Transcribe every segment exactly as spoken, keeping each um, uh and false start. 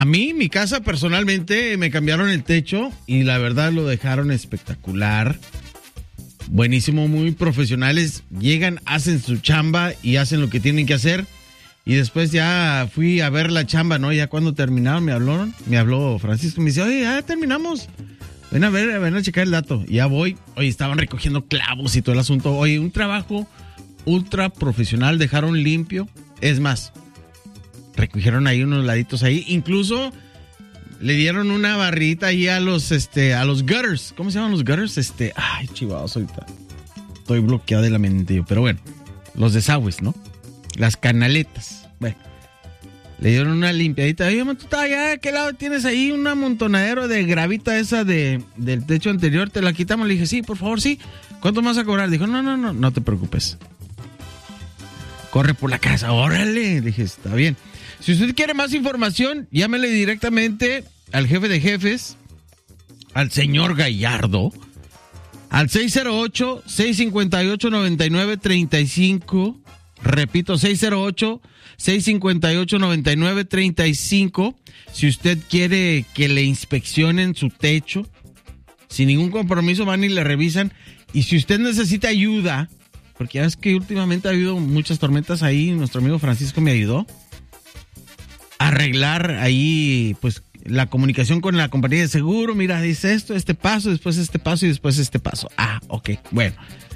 A mí, mi casa personalmente, me cambiaron el techo y la verdad lo dejaron espectacular. Buenísimo, muy profesionales. Llegan, hacen su chamba y hacen lo que tienen que hacer. Y después ya fui a ver la chamba, ¿no? Ya cuando terminaron me hablaron, me habló Francisco, me dice, oye, ya terminamos. Ven a ver, ven a checar el dato. Y ya voy. Oye, estaban recogiendo clavos y todo el asunto. Oye, un trabajo ultra profesional, dejaron limpio. Es más, recogieron ahí unos laditos ahí. Incluso le dieron una barrita ahí a los, este, a los gutters. ¿Cómo se llaman los gutters? Este, ay, chivados, ahorita estoy bloqueado de la mente. Pero bueno, los desagües, ¿no? Las canaletas. Bueno, le dieron una limpiadita. Oye, Matutá, ya, ¿a qué lado tienes ahí un amontonadero de gravita esa de, del techo anterior? ¿Te la quitamos? Le dije, sí, por favor, sí. ¿Cuánto más a cobrar? Dijo, no, no, no, no te preocupes. Corre por la casa, órale. Le dije, está bien. Si usted quiere más información, llámele directamente al jefe de jefes, al señor Gallardo, al seis cero ocho, seis cinco ocho, nueve nueve tres cinco. Repito, seis cero ocho, seis cinco ocho, nueve nueve tres cinco. Si usted quiere que le inspeccionen su techo, sin ningún compromiso van y le revisan. Y si usted necesita ayuda, porque ya es que últimamente ha habido muchas tormentas ahí, nuestro amigo Francisco me ayudó a arreglar ahí, pues, la comunicación con la compañía de seguro. Mira, dice esto, este paso, después este paso y después este paso. Ah, ok, bueno.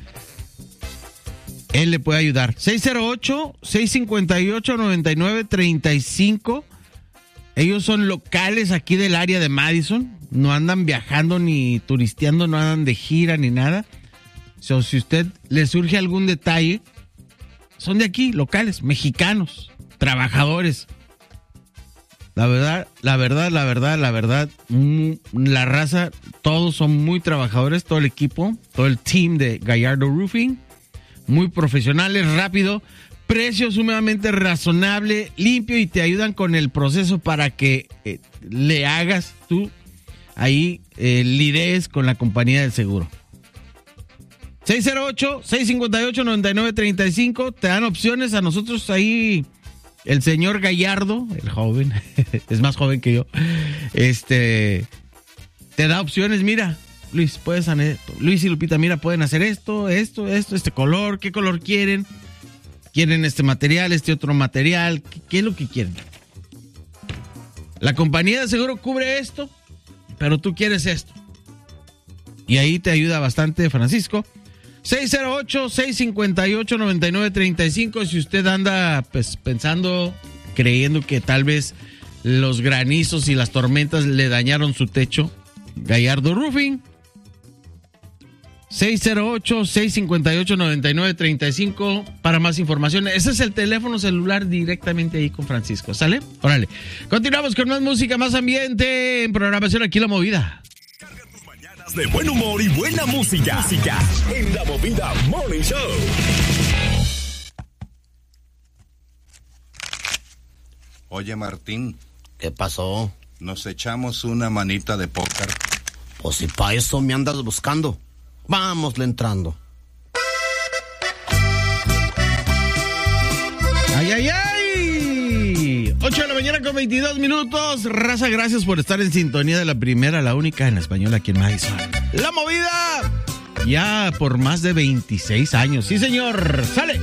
Él le puede ayudar. seis cero ocho, seis cinco ocho, nueve nueve tres cinco. Ellos son locales aquí del área de Madison. No andan viajando ni turisteando, no andan de gira ni nada. So, si usted le surge algún detalle, son de aquí, locales, mexicanos, trabajadores. La verdad, la verdad, la verdad, la verdad, la raza, todos son muy trabajadores, todo el equipo, todo el team de Gallardo Roofing. Muy profesionales, rápido, precio sumamente razonable, limpio y te ayudan con el proceso para que eh, le hagas tú ahí, eh, lides con la compañía del seguro. seis cero ocho, seis cinco ocho, nueve nueve tres cinco, te dan opciones a nosotros ahí, el señor Gallardo, el joven, es más joven que yo, este, te da opciones, mira. Luis, puedes hacer esto. Luis y Lupita, mira, pueden hacer esto, esto, esto, este color. ¿Qué color quieren? ¿Quieren este material, este otro material? ¿Qué, qué es lo que quieren? La compañía de seguro cubre esto, pero tú quieres esto. Y ahí te ayuda bastante, Francisco. seis cero ocho, seis cinco ocho, nueve nueve tres cinco. Si usted anda pues, pensando, creyendo que tal vez los granizos y las tormentas le dañaron su techo, Gallardo Roofing. seis cero ocho, seis cinco ocho, nueve nueve tres cinco para más información. Ese es el teléfono celular directamente ahí con Francisco. ¿Sale? Órale. Continuamos con más música, más ambiente en programación aquí La Movida. Carga tus mañanas de buen humor y buena música. Música en La Movida Morning Show. Oye, Martín. ¿Qué pasó? Nos echamos una manita de póker. Pues si pa' eso me andas buscando. Vámosle entrando. ¡Ay, ay, ay! ocho de la mañana con veintidós minutos. Raza, gracias por estar en sintonía de la primera, la única en español aquí en Madison. La Movida. Ya por más de veintiséis años. Sí, señor. ¡Sale!